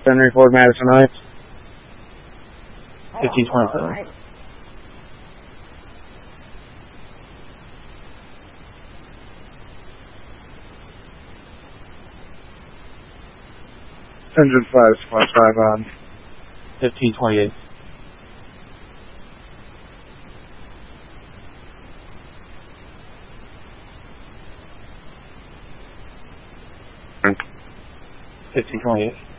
Henry Ford, Madison Heights. 1527. Engine 5 on. 1528. Mm. 1528.